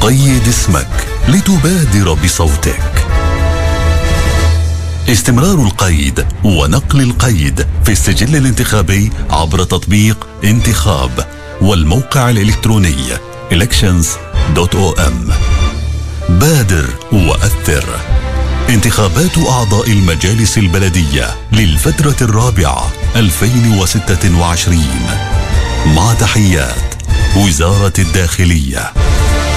قيد اسمك لتبادر بصوتك. استمرار القيد ونقل القيد في السجل الانتخابي عبر تطبيق انتخاب والموقع الإلكتروني elections.om. بادر وأثر. انتخابات أعضاء المجالس البلدية للفترة الرابعة 2026. مع تحيات وزارة الداخلية.